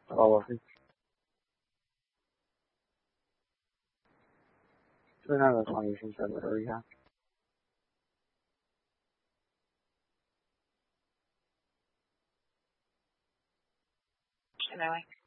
Oh,是那个创意生产的而已啊。 Anyway.